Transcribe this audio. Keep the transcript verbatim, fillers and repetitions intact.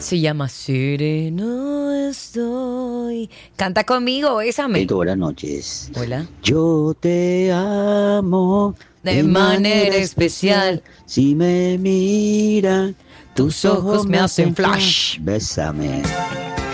Se llama Sereno estoy. Canta conmigo, bésame. Beto, buenas noches. Hola. Yo te amo De manera especial. Si me miran, Tus ojos me hacen flash. Bésame.